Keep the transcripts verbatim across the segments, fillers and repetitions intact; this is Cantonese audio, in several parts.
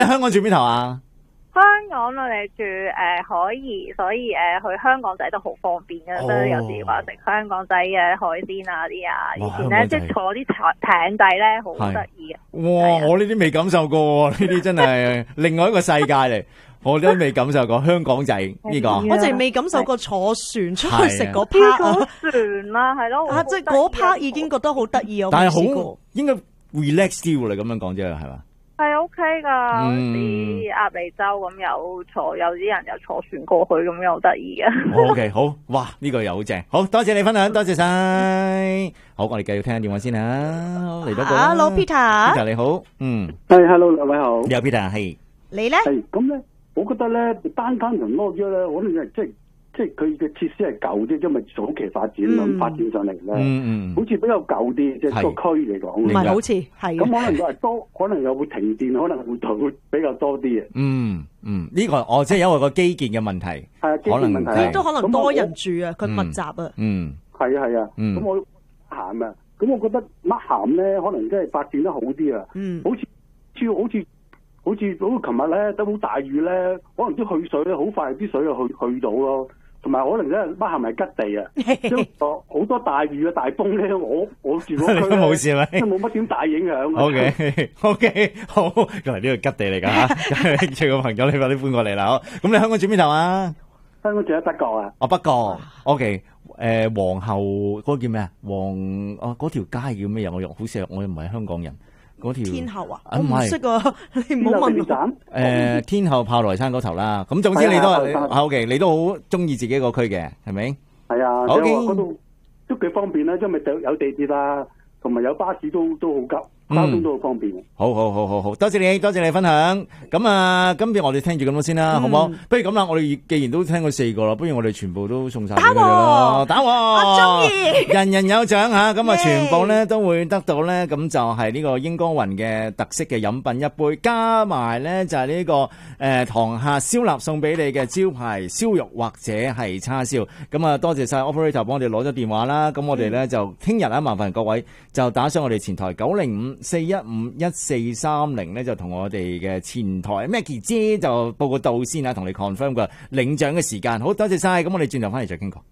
香港住邊頭啊？ 香港我哋住誒、呃、海怡，所以誒、呃、去香港仔都好方便嘅，所以、哦、有時話食香港仔嘅海鮮啊啲啊，以前咧即係坐啲艇仔咧好得意啊！ 哇，我呢啲未感受過，呢啲真係另外一個世界嚟，我都未感受過香港仔呢、這個， 我淨係未感受過坐船出去食嗰 part 啊，船啦係咯， 啊即係嗰 part 已經覺得好得意啊！ 但係好應該 relax 啲喎，你咁樣講啫係嘛？ 係 OK 噶，啲鴨脷洲咁有坐，有啲人又坐船過去咁又得意嘅。 OK， 好，哇，呢、這個又好正，好多謝你分享，多謝晒。好，我哋繼續聽下電話先吓，嚟到個。 Hello Peter，Peter 你好，嗯， 係 Hello 兩位好， 你好 Peter 係， 你咧？ 係咁咧，我覺得咧單單同攞咗咧，可能係即係。即係佢嘅設施係舊啲，因為早期發展咁、嗯、發展上嚟咧、嗯嗯，好似比較舊啲，即係個區嚟講。 唔係好似係。咁可能又係多，可能又會停電，可能會會比較多啲嘅。 嗯嗯，呢、這個哦，即係因為個基建嘅問題。係啊，基建問題。 佢都可能多人住啊，佢密集啊。 嗯， 係啊係啊。咁、嗯、我鹹啊，咁我覺得乜鹹咧，可能真係發展得好啲啊。嗯。好似好似好似好似琴日咧都好大雨咧，可能啲去水咧好快啲水就去去到咯。同埋可能咧，乜係咪吉地啊？因為好多大雨啊、大風咧，我我住嗰區都冇事咪，即係冇乜點大影響。 O K O K， 好，原來呢個吉地嚟噶吓，請個朋友你快啲搬過嚟啦。好，咁你香港住邊頭啊？ 香港住喺北角啊。 哦，北角。O K， 誒，皇后嗰個叫咩啊？皇哦，嗰條街叫咩嘢？我又好似我又唔係香港人。嗰條天后啊， 我唔識啊，你唔好問我。 誒、 呃，天后炮台山嗰頭啦，咁總之你都係 OK，你都好中意自己個區嘅，係咪？ 係啊， 好嘅， 嗰度都幾方便啦，因為有地鐵啦，同埋有巴士都都好急。交通都好方便、嗯、好好好好好，多謝你，多謝你分享。咁啊，今日我哋聽住咁多先啦，嗯、好唔好？不如咁啦，我哋既然都聽過四個啦，不如我哋全部都送晒俾佢咯。打我， 我中意， 人人有獎吓，咁啊，全部咧都會得到咧，咁就係呢個英光雲嘅特色嘅飲品一杯，加埋咧就係呢、這個誒、呃、堂下燒臘送俾你嘅招牌燒肉或者係叉燒。咁啊，多謝晒 operator 幫我哋攞咗電話啦。咁我哋咧、嗯、就聽日啊，麻煩各位就打上我哋前台九零五。四一五一四三零咧就同我哋嘅前台 Maggie 姐就報個到先啊，同你 confirm 個領獎嘅時間。好多謝晒，咁我哋轉頭翻嚟再傾過。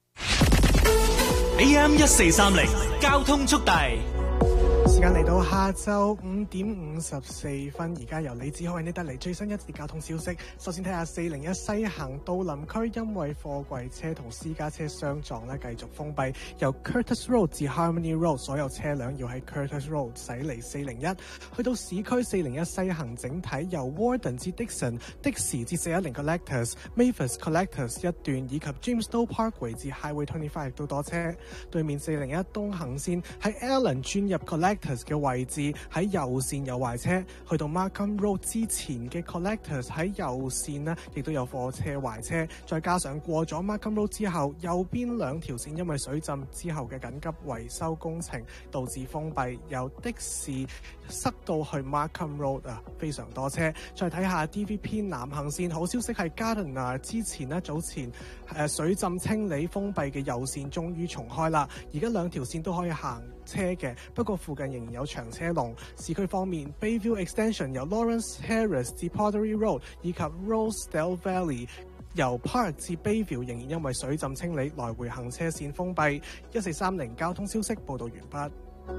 A M 一四三零交通速遞。 時間嚟到下晝五點五十四分，而家由李子海呢得嚟最新一節交通消息。首先睇下四零一西行到林區，因為貨櫃車同私家車相撞咧，繼續封閉。由 Curtis Road 至 Harmony Road， 所有車輛要喺 Curtis Road 駛離四零一。去到市區四零一西行整體由 Warden 至 Dixon、的士至四一零 Collectors、Mavis Collectors 一段，以及 Jamestown Parkway 至 Highway 二十五亦都多車。對面四零一東行線喺 Allen 轉入 Collectors嘅位置喺右線有壞車，去到 Markham Road 之前嘅 Collectors 喺右線呢亦都有貨車壞車，再加上過咗 Markham Road 之後，右邊兩條線因為水浸之後嘅緊急維修工程導致封閉，由的士塞到去 Markham Road 啊，非常多車。再睇下 D V P 南行線，好消息係 Gardiner 之前呢早前誒、呃、水浸清理封閉嘅右線終於重開啦，而家兩條線都可以行車嘅，不過附近仍然有長車龍。市區方面 Bayview Extension 由 Lawrence Terrace 至 Pottery Road 以及 Rosedale Valley 由 Park 至 Bayview 仍然因為水浸清理，來回行車線封閉。一四三零交通消息報道完畢。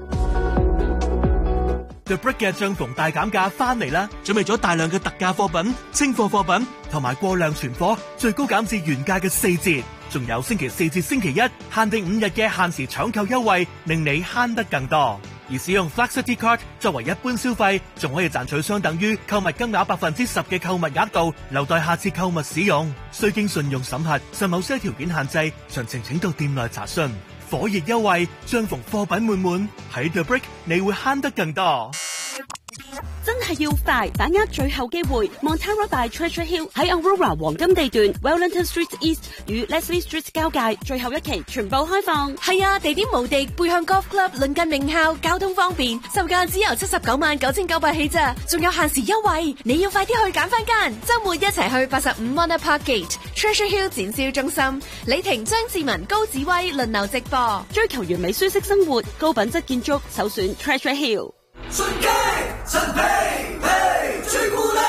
The Brick 嘅帳篷大減價翻嚟啦！準備咗大量嘅特價貨品、清貨貨品同埋過量存貨，最高減至原價嘅四折。仲有星期四至星期一限定五日嘅限時搶購優惠，令你慳得更多。而使用 Flexity Card 作為一般消費，仲可以賺取相等於購物金額百分之十嘅購物額度，留待下次購物使用。需經信用審核，受某些條件限制。詳情請到店內查詢。火熱優惠，帳篷貨品滿滿，喺 The Brick 你會慳得更多。 真係要快，把握最後機會。Montara by Treasure Hill 喺 Aurora 黃金地段 Wellington Street East 與 Leslie Street 交界，最後一期全部開放。 係啊，地點無敵，背向 Golf Club 鄰近名校，交通方便，售價只由七十九萬九千九百起咋，仲有限時優惠，你要快啲去揀翻間。周末一齊去八十五 Mona Park Gate Treasure Hill 展銷中心，李婷、張志文、高子威輪流直播。 追求完美舒適生活，高品質建築，首選 Treasure Hill。 順機陳皮皮